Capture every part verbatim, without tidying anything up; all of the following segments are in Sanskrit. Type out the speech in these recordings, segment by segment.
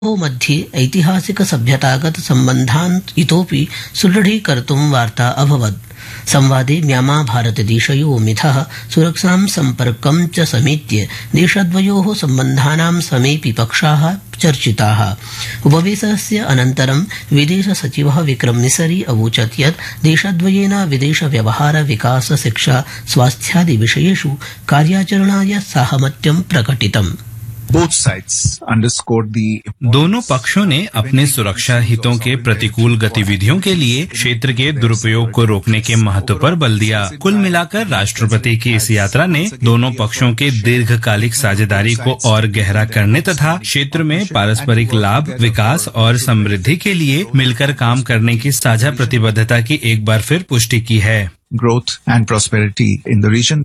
मध्ये ऐतिहासिक सभ्यतागत सम्बन्धान् इतोपि सुदृढीकर्तुं वार्ता अभवत्। संवादे म्यामा भारतदेशयो मिथः सुरक्षां सम्पर्कं च समेत्य देशद्वयोः सम्बन्धानां समेऽपि पक्षाः चर्चिताः। उपवेशनस्य अनन्तरं विदेश सचिवः विक्रम मिसरी अवोचत् यत् देशद्वयेन विदेश व्यवहार विकास शिक्षा स्वास्थ्यादि विषयेषु कार्याचरणाय साहमत्यं प्रकटितम्। Both sides underscored the दोनों पक्षों ने अपने सुरक्षा हितों के प्रतिकूल गतिविधियों के लिए क्षेत्र के दुरुपयोग को रोकने के महत्व पर बल दिया। कुल मिलाकर राष्ट्रपति की इस यात्रा ने दोनों पक्षों के दीर्घकालिक साझेदारी को और गहरा करने तथा क्षेत्र में पारस्परिक लाभ, विकास और समृद्धि के लिए मिलकर काम करने की साझा प्रतिबद्धता की एक बार फिर पुष्टि की है। growth and prosperity in the region.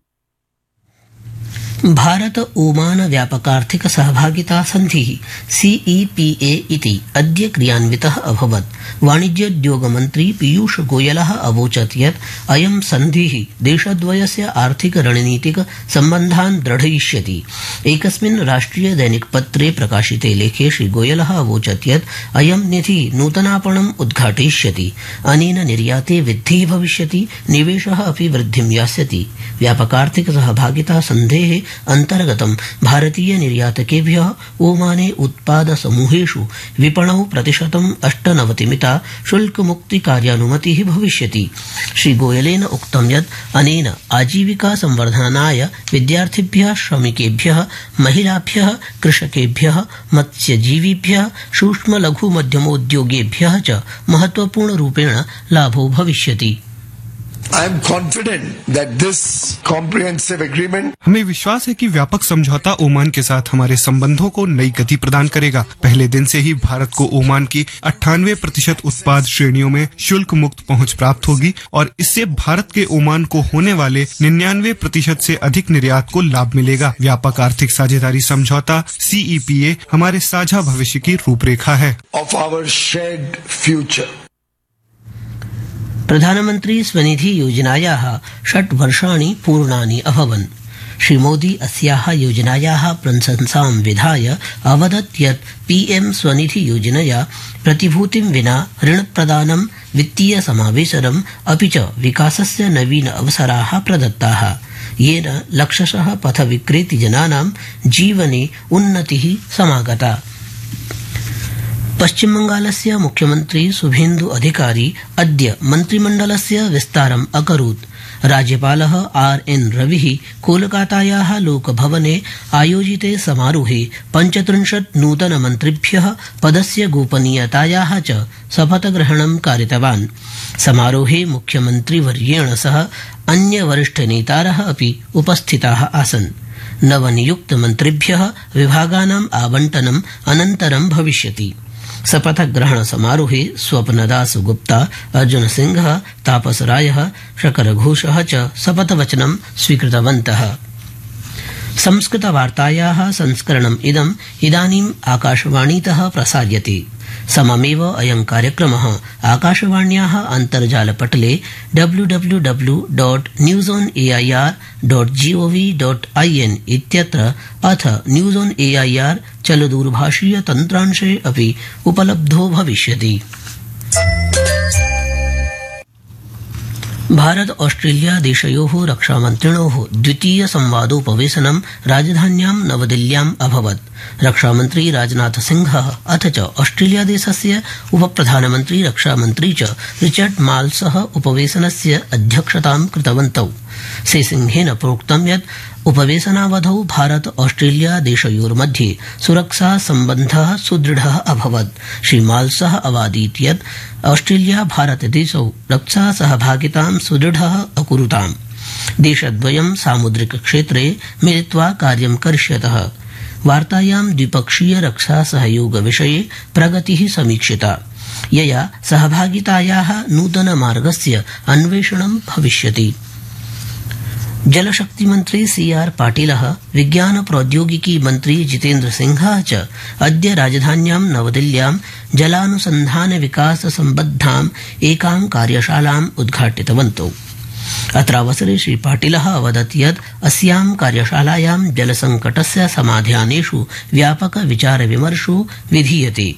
Bharata Oman व्यापकार्थिक सहभागिता संधिः सीईपीए इति अद्य क्रियान्वितः अभवत्। वाणिज्योद्योग मन्त्री पीयूष गोयलः अवोचत् यत् अयं सन्धिः देशद्वयस्य आर्थिक रणनीतिक सम्बन्धान् दृढयिष्यति। एकस्मिन् राष्ट्रिय दैनिकपत्रे प्रकाशिते लेखे श्री गोयलः अवोचत् यत् अयं निधिः नूतनापणम् उद्घाटयिष्यति। अनेन निर्याते वृद्धिः भविष्यति, निवेशः अपि वृद्धिं यास्यति। व्यापकार्थिक सहभागिता सन्धेः अंतर्गतं भारतीय निर्यातकेभ्यः ओमाने उत्पाद समूहेषु विपणौ प्रतिशतम् अष्टनवतिमिता शुल्कमुक्ति कार्यानुमतिः भविष्यति। श्री गोयलेन उक्तं यत् अनेन आजीविका संवर्धनाय विद्यार्थिभ्यः, श्रमिकेभ्यः, महिलाभ्यः, कृषकेभ्यः, मत्स्यजीविभ्यः, सूक्ष्म लघु मध्यमोद्योगेभ्यः च महत्वपूर्णरूपेण लाभो भविष्यति। I am confident that this comprehensive agreement हमें विश्वास है कि व्यापक समझौता ओमान के साथ हमारे संबंधों को नई गति प्रदान करेगा। पहले दिन से ही भारत को ओमान की अट्ठानवे प्रतिशत उत्पाद श्रेणियों में शुल्क मुक्त पहुंच प्राप्त होगी और इससे भारत के ओमान को होने वाले निन्यानवे प्रतिशत से अधिक निर्यात को लाभ मिलेगा। व्यापक आर्थिक साझेदारी समझौता सीईपीए हमारे साझा भविष्य की रूपरेखा है। of our shared future. प्रधानमंत्री स्वनिधि योजनायाः षट् वर्षाणि पूर्णानि अभवन्। श्री मोदी अस्याः योजनायाः प्रशंसां विधाय अवदत् यत् पीएम स्वनिधि योजनया प्रतिभूतिं विना ऋणप्रदानं, वित्तीय समावेशनम् अपि च विकासस्य नवीन अवसराः प्रदत्ताः, येन लक्षशः पथविक्रेतृजनानां जीवने उन्नतिः समागता। पश्चिमबंगालस्य मुख्यमंत्री शुभेन्दु अधिकारी अद्य मन्त्रिमण्डलस्य विस्तारम् अकरोत्। राज्यपालः आर एन रविः कोलकातायाः लोकभवने आयोजिते समारोहे पञ्चत्रिंशत् नूतनमन्त्रिभ्यः पदस्य गोपनीयतायाः च शपथग्रहणं कारितवान्। समारोहे मुख्यमन्त्रिवर्येण सह अन्य वरिष्ठनेतारः अपि उपस्थिताः आसन्। नवनियुक्तमन्त्रिभ्यः विभागानाम् आवण्टनम् अनन्तरं भविष्यति। शपथग्रहण समारोहे स्वप्नदास गुप्ता, अर्जुन सिंह, तापस रायः, शकर घोषः च शपथवचनं स्वीकृतवन्तः। संस्कृतवार्तायाः संस्करणम् इदम् इदानीम् आकाशवाणीतः प्रसार्यते। सममेव अयं कार्यक्रमः आकाशवाण्याः अन्तर्जालपटले W W W dot news on AIR dot gov dot IN इत्यत्र अथ न्यूज़ ऑन एआईआर चलदूरभाषीय तन्त्रांशे अपि उपलब्धो भविष्यति। भारत ऑस्ट्रेलिया देशयोः रक्षामन्त्रिणोः द्वितीय संवादोपवेशनं राजधान्यां नवदिल्ल्याम् अभवत्। रक्षामन्त्री राजनाथ सिंहः अथ च ऑस्ट्रेलिया देशस्य उपप्रधानमन्त्री रक्षामन्त्री च रिचर्ड माल्सः उपवेशनस्य अध्यक्षतां कृतवन्तौ। श्रीसिंहेन प्रोक्तं यत् उपवेशनावधौ भारत ऑस्ट्रेलिया देशयोर्मध्ये सुरक्षा सम्बन्धः सुदृढः अभवत्। श्री माल्सः अवादीत् यत् ऑस्ट्रेलिया भारत देशौ रक्षा सहभागितां सुदृढः अकुरुताम्। देशद्वयं सामुद्रिक क्षेत्रे मिलित्वा कार्यं करिष्यतः। वार्तायां द्विपक्षीय रक्षा सहयोग विषये प्रगतिः समीक्षिता, यया सहभागितायाः नूतन मार्गस्य अन्वेषणं भविष्यति। जलशक्ति मंत्री सी आर पाटिलः, विज्ञान प्रौद्योगिकी मंत्री जितेन्द्र सिंहः च अद्य राजधान्यां नवदिल्ल्यां जलानुसन्धान विकास सम्बद्धाम् एकां कार्यशालाम् उद्घाटितवन्तौ। अत्रावसरे श्री पाटिलः अवदत् यत् अस्यां कार्यशालायां जलसंकटस्य समाधानेष् व्यापक विचार विमर्शो विधीयते।